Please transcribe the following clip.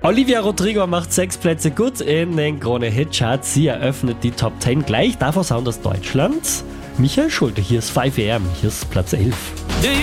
Olivia Rodrigo macht 6 Plätze gut in den Krone-Hit-Charts. Sie eröffnet die Top 10 gleich. Davor Sound aus Deutschland. Michael Schulte, hier ist 5 AM, hier ist Platz 11.